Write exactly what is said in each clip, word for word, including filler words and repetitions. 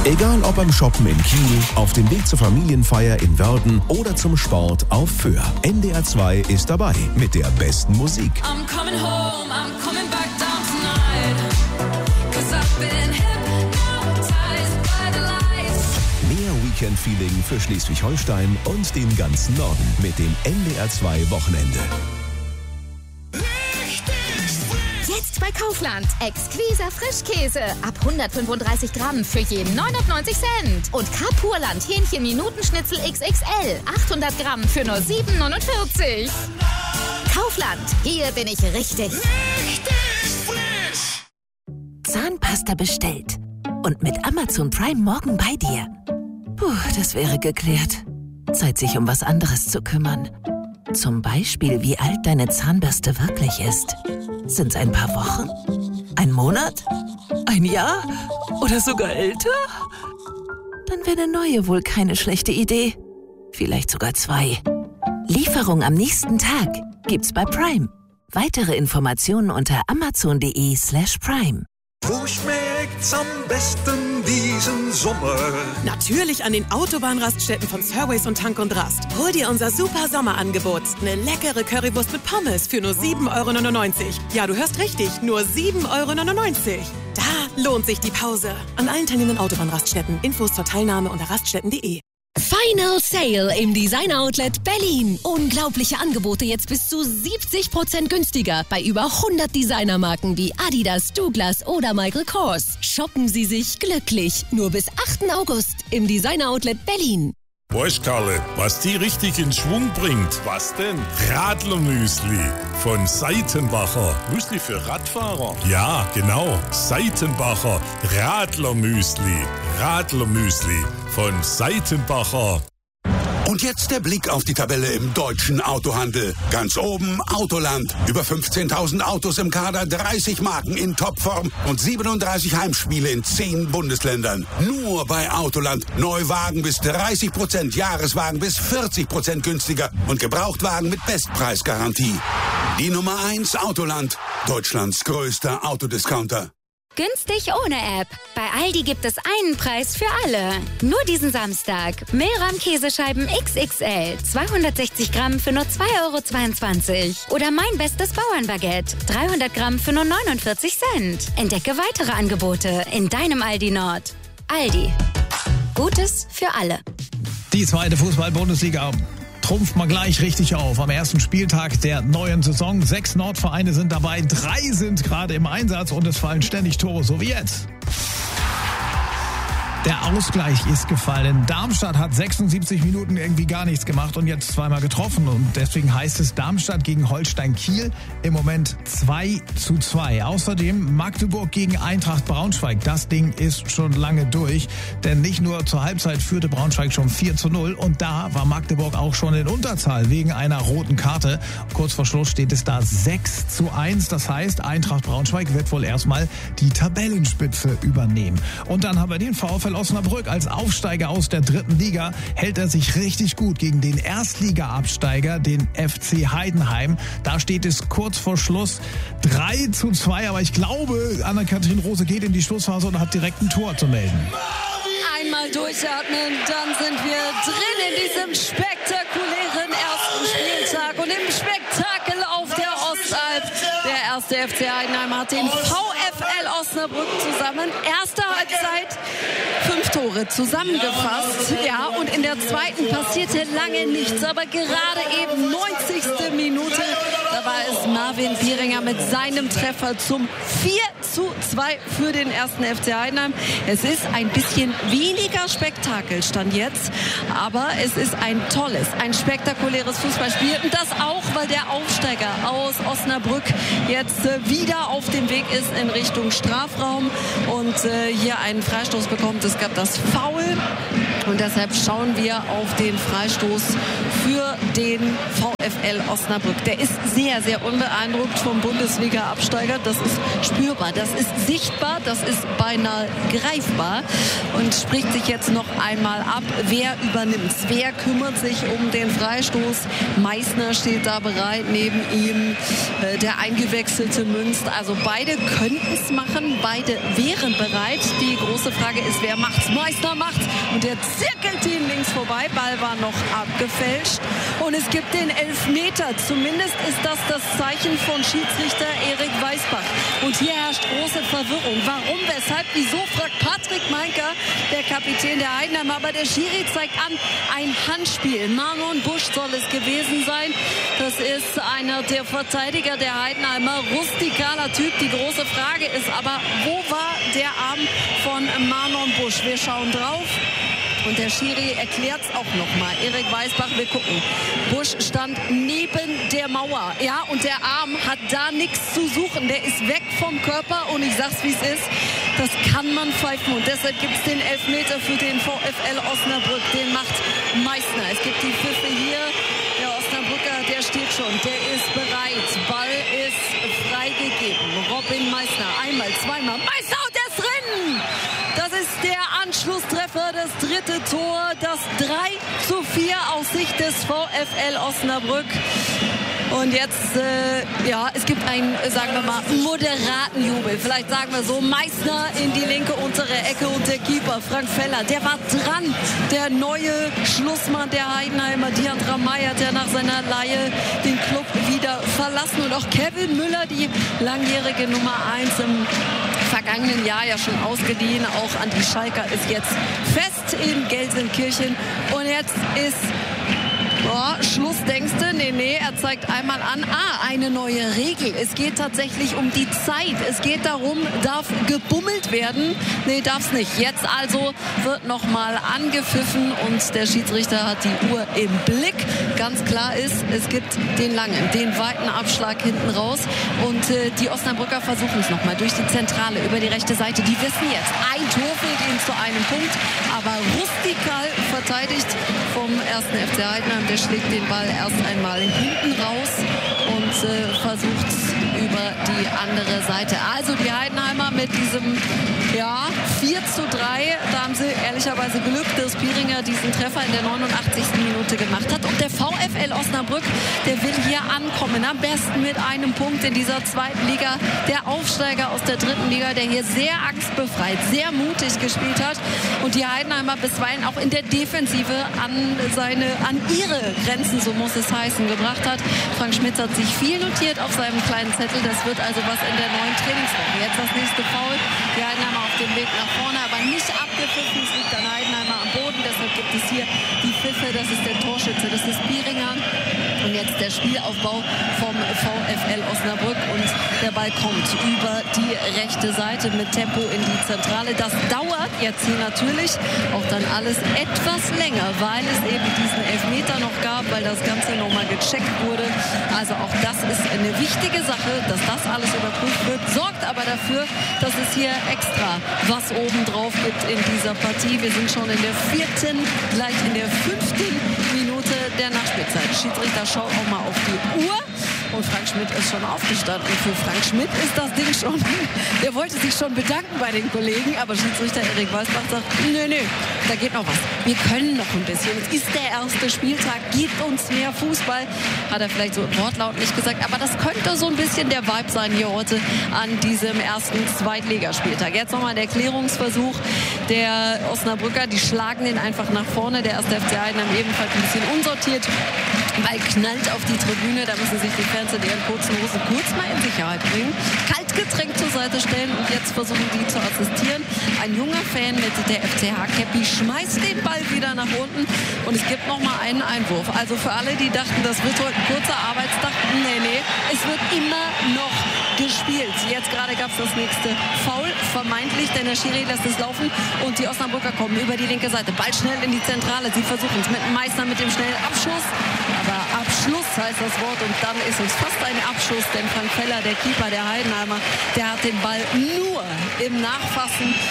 Egal ob beim Shoppen in Kiel, auf dem Weg zur Familienfeier in Wörden oder zum Sport auf Föhr. N D R zwei ist dabei mit der besten Musik. I'm coming home, I'm coming back down tonight. 'Cause I've been hypnotized by the lights. Mehr Weekend-Feeling für Schleswig-Holstein und den ganzen Norden mit dem N D R zwei Wochenende. Jetzt bei Kaufland. Exquiser Frischkäse. Ab hundertfünfunddreißig Gramm für je neunundneunzig Cent. Und Kapurland Hähnchen-Minutenschnitzel X X L. achthundert Gramm für nur sieben neunundvierzig. Kaufland. Hier bin ich richtig. Richtig frisch. Zahnpasta bestellt. Und mit Amazon Prime morgen bei dir. Puh, das wäre geklärt. Zeit, sich um was anderes zu kümmern. Zum Beispiel, wie alt deine Zahnbürste wirklich ist. Sind's ein paar Wochen? Ein Monat? Ein Jahr? Oder sogar älter? Dann wäre eine neue wohl keine schlechte Idee. Vielleicht sogar zwei. Lieferung am nächsten Tag gibt's bei Prime. Weitere Informationen unter amazon.de slash prime. Wo schmeckt's am besten diesen Sommer? Natürlich an den Autobahnraststätten von Surways und Tank und Rast. Hol dir unser super Sommerangebot. Eine leckere Currywurst mit Pommes für nur sieben Euro neunundneunzig. Ja, du hörst richtig, nur sieben Euro neunundneunzig. Da lohnt sich die Pause. An allen teilnehmenden Autobahnraststätten. Infos zur Teilnahme unter raststätten punkt de. Final Sale im Design Outlet Berlin. Unglaubliche Angebote jetzt bis zu siebzig Prozent günstiger bei über hundert Designermarken wie Adidas, Douglas oder Michael Kors. Shoppen Sie sich glücklich. Nur bis achten August im Design Outlet Berlin. Weißt Karle, was die richtig in Schwung bringt? Was denn? Radlermüsli von Seitenbacher. Müsli für Radfahrer? Ja, genau. Seitenbacher Radlermüsli. Radlermüsli von Seitenbacher. Und jetzt der Blick auf die Tabelle im deutschen Autohandel. Ganz oben Autoland. Über fünfzehntausend Autos im Kader, dreißig Marken in Topform und siebenunddreißig Heimspiele in zehn Bundesländern. Nur bei Autoland. Neuwagen bis dreißig Prozent, Jahreswagen bis vierzig Prozent günstiger und Gebrauchtwagen mit Bestpreisgarantie. Die Nummer eins Autoland. Deutschlands größter Autodiscounter. Günstig ohne App. Bei Aldi gibt es einen Preis für alle. Nur diesen Samstag. Milram Käsescheiben X X L. zweihundertsechzig Gramm für nur zwei Euro zweiundzwanzig. Oder mein bestes Bauernbaguette. dreihundert Gramm für nur neunundvierzig Cent. Entdecke weitere Angebote in deinem Aldi Nord. Aldi. Gutes für alle. Die zweite Fußball-Bundesliga trumpft mal gleich richtig auf. Am ersten Spieltag der neuen Saison. Sechs Nordvereine sind dabei, drei sind gerade im Einsatz und es fallen ständig Tore, so wie jetzt. Der Ausgleich ist gefallen. Darmstadt hat sechsundsiebzig Minuten irgendwie gar nichts gemacht und jetzt zweimal getroffen. Und deswegen heißt es Darmstadt gegen Holstein Kiel im Moment zwei zu zwei. Außerdem Magdeburg gegen Eintracht Braunschweig. Das Ding ist schon lange durch. Denn nicht nur zur Halbzeit führte Braunschweig schon vier zu null. Und da war Magdeburg auch schon in Unterzahl wegen einer roten Karte. Kurz vor Schluss steht es da sechs zu eins. Das heißt, Eintracht Braunschweig wird wohl erstmal die Tabellenspitze übernehmen. Und dann haben wir den VfL Osnabrück als Aufsteiger aus der dritten Liga. Hält er sich richtig gut gegen den Erstliga-Absteiger, den F C Heidenheim. Da steht es kurz vor Schluss drei zu zwei. Aber ich glaube, Anna-Kathrin Rose geht in die Schlussphase und hat direkt ein Tor zu melden. Einmal durchatmen, dann sind wir drin in diesem spektakulären ersten Spieltag. Und im Spektakel auf der Ostalb. Der erste F C Heidenheim hat den VfL Osnabrück zusammen. Erste Halbzeit, fünf Tore zusammengefasst. Ja, und in der zweiten passierte lange nichts. Aber gerade eben neunzigste Minute, da war es Marvin Pieringer mit seinem Treffer zum vier zu zwei für den ersten F C Heidenheim. Es ist ein bisschen weniger Spektakel stand jetzt, aber es ist ein tolles, ein spektakuläres Fußballspiel. Und das auch, weil der Aufsteiger aus Osnabrück jetzt äh, wieder auf dem Weg ist in Richtung Strafraum und äh, hier einen Freistoß bekommt. Es gab das Foul und deshalb schauen wir auf den Freistoß für den VfL Osnabrück. Der ist sehr, sehr unbeeindruckt vom Bundesliga-Absteiger. Das ist spürbar. Das ist sichtbar, das ist beinahe greifbar und spricht sich jetzt noch einmal ab, wer übernimmt, wer kümmert sich um den Freistoß. Meißner steht da bereit, neben ihm äh, der eingewechselte Münst. Also beide könnten es machen, beide wären bereit. Die große Frage ist, wer macht's? Meißner macht's und der zirkelt ihn links vorbei. Ball war noch abgefälscht und es gibt den Elfmeter. Zumindest ist das das Zeichen von Schiedsrichter Erik Weisbach. Und hier herrscht große Verwirrung. Warum, weshalb, wieso, fragt Patrick Meinker, der Kapitän der Heidenheimer. Aber der Schiri zeigt an, ein Handspiel. Manon Busch soll es gewesen sein. Das ist einer der Verteidiger der Heidenheimer. Rustikaler Typ. Die große Frage ist aber, wo war der Arm von Manon Busch? Wir schauen drauf. Und der Schiri erklärt es auch nochmal. Erik Weisbach, wir gucken. Busch stand neben der Mauer. Ja, und der Arm hat da nichts zu suchen. Der ist weg vom Körper. Und ich sag's, wie es ist. Das kann man pfeifen. Und deshalb gibt es den Elfmeter für den VfL Osnabrück. Den macht Meißner. Es gibt die Pfiffe hier. Der Osnabrücker, der steht schon. Der ist bereit. Ball ist freigegeben. Robin Meißner. Einmal, zweimal. Meißner und der ist drin! Das ist der Anschlusstreffer, das dritte Tor, das drei zu vier aus Sicht des VfL Osnabrück. Und jetzt, äh, ja, es gibt einen, sagen wir mal, moderaten Jubel. Vielleicht sagen wir so, Meißner in die linke untere Ecke und der Keeper, Frank Feller, der war dran. Der neue Schlussmann der Heidenheimer, Diandra May, hat ja nach seiner Leihe den Club wieder verlassen. Und auch Kevin Müller, die langjährige Nummer eins im vergangenen Jahr ja schon ausgeliehen, auch an die Schalker, ist jetzt fest in Gelsenkirchen. Und jetzt ist Oh, Schluss, denkst du? Nee, nee, er zeigt einmal an, ah, eine neue Regel. Es geht tatsächlich um die Zeit. Es geht darum, darf gebummelt werden? Nee, darf's nicht. Jetzt also wird nochmal angepfiffen und der Schiedsrichter hat die Uhr im Blick. Ganz klar ist, es gibt den langen, den weiten Abschlag hinten raus und äh, die Osnabrücker versuchen es nochmal durch die Zentrale, über die rechte Seite. Die wissen jetzt, ein Tor fehlt ihnen zu einem Punkt, aber rustikal verteidigt vom ersten F C Heidenheim. Der schlägt den Ball erst einmal hinten raus und äh, versucht über die andere Seite. Also die Heidenheimer mit diesem ja, vier zu drei. Da haben sie ehrlicherweise Glück, dass Pieringer diesen Treffer in der neunundachtzigsten Minute gemacht hat. Und der VfL Osnabrück, der will hier ankommen. Am besten mit einem Punkt in dieser zweiten Liga. Der Aufsteiger aus der dritten Liga, der hier sehr angstbefreit, sehr mutig gespielt hat. Und die Heidenheimer bisweilen auch in der Defensive an seine, an ihre Grenzen, so muss es heißen, gebracht hat. Frank Schmitz hat sich viel notiert auf seinem kleinen Zettel. Das wird also was in der neuen Trainingswoche. Jetzt das nächste Foul. Die Heidenheimer auf dem Weg nach vorne, aber nicht abgepfiffen. Es liegt an Heidenheimer am Boden. Deshalb gibt es hier die Pfiffe. Das ist der Torschütze. Das ist Pieringer. Und jetzt der Spielaufbau vom VfL Osnabrück. Und der Ball kommt über die rechte Seite mit Tempo in die Zentrale. Das dauert jetzt hier natürlich auch dann alles etwas länger, weil es eben diesen Elfmeter noch gab, weil das Ganze nochmal gecheckt wurde. Also auch das ist eine wichtige Sache, dass das alles überprüft wird. Sorgt aber dafür, dass es hier extra was obendrauf gibt in dieser Partie. Wir sind schon in der vierten, gleich in der fünften Minute der Nachspielzeit. Schiedsrichter schaut auch mal auf die Uhr. Und Frank Schmidt ist schon aufgestanden. Für Frank Schmidt ist das Ding schon, der wollte sich schon bedanken bei den Kollegen, aber Schiedsrichter Erik Weisbach sagt, nö, nö, da geht noch was. Wir können noch ein bisschen. Es ist der erste Spieltag, gibt uns mehr Fußball. Hat er vielleicht so im Wortlaut nicht gesagt, aber das könnte so ein bisschen der Vibe sein hier heute an diesem ersten Zweitligaspieltag. Jetzt nochmal der Klärungsversuch der Osnabrücker. Die schlagen den einfach nach vorne. Der erste F C Heidenheim ebenfalls ein bisschen unsortiert. Ball knallt auf die Tribüne, da müssen sich die Fans in ihren kurzen Hosen kurz mal in Sicherheit bringen. Kaltgetränk zur Seite stellen und jetzt versuchen die zu assistieren. Ein junger Fan mit der F C H-Cappy schmeißt den Ball wieder nach unten und es gibt noch mal einen Einwurf. Also für alle, die dachten, das wird heute ein kurzer Arbeitstag, nee, nee, es wird immer noch gespielt. Jetzt gerade gab es das nächste Foul, vermeintlich, denn der Schiri lässt es laufen und die Osnabrücker kommen über die linke Seite. Ball schnell in die Zentrale, sie versuchen es mit dem Meißner mit dem schnellen Abschuss. Aber Abschluss heißt das Wort und dann ist es fast ein Abschuss, denn Frank Feller, der Keeper der Heidenheimer, der hat den Ball nur im Nachfassen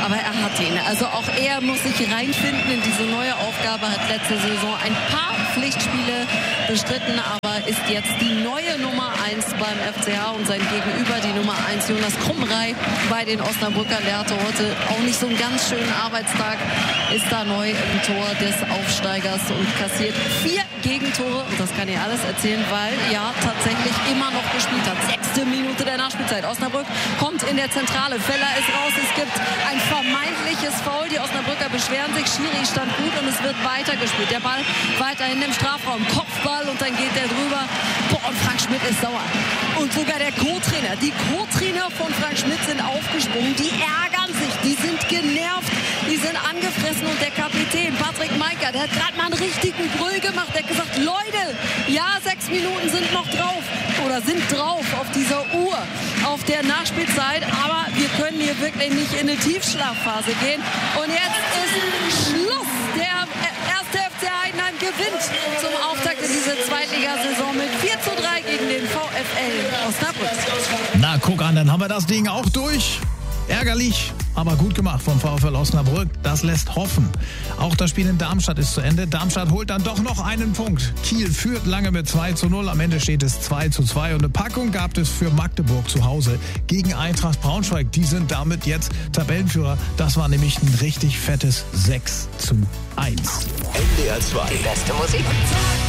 aber er hat ihn. Also auch er muss sich reinfinden in diese neue Aufgabe, hat letzte Saison ein paar Pflichtspiele bestritten, aber ist jetzt die neue Nummer eins beim F C H und sein Gegenüber, die Nummer eins, Jonas Krumrei bei den Osnabrückern. Der hatte heute auch nicht so einen ganz schönen Arbeitstag, ist da neu im Tor des Aufsteigers und kassiert vier Gegentore. Und das kann ich alles erzählen, weil ja tatsächlich immer noch gespielt hat. Sechste Minute der Nachspielzeit. Osnabrück kommt in der Zentrale. Feller ist raus. Es gibt ein vermeintliches Foul. Die Osnabrücker beschweren sich. Schiri stand gut und es wird weitergespielt. Der Ball weiterhin im Strafraum. Kopfball und dann geht der drüber. Boah, und Frank Schmidt ist sauer. Und sogar der Co-Trainer. Die Co-Trainer von Frank Schmidt sind aufgesprungen. Die ärgern sich. Die sind genervt. Die sind angefressen. Und der Kapitän Patrick Meiker, der hat gerade mal einen richtigen Brüll gemacht. Der hat gesagt, Leute, ja, sechs Minuten sind noch drauf. Oder sind drauf auf dieser Uhr, auf der Nachspielzeit. Aber wir können hier wirklich nicht in eine Tiefschlafphase gehen. Und jetzt ist Schluss. Der erste F C Heidenheim gewinnt zum Auftakt in diese Zweitligasaison mit vier zu drei gegen den VfL Osnabrück. Na, guck an, dann haben wir das Ding auch durch. Ärgerlich, aber gut gemacht vom VfL Osnabrück. Das lässt hoffen. Auch das Spiel in Darmstadt ist zu Ende. Darmstadt holt dann doch noch einen Punkt. Kiel führt lange mit zwei zu null. Am Ende steht es zwei zu zwei. Und eine Packung gab es für Magdeburg zu Hause gegen Eintracht Braunschweig. Die sind damit jetzt Tabellenführer. Das war nämlich ein richtig fettes sechs zu eins. N D R zwei. Die beste Musik.